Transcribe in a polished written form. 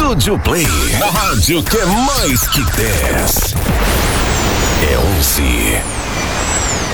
Estúdio Play, a rádio que é mais que 10. É 11.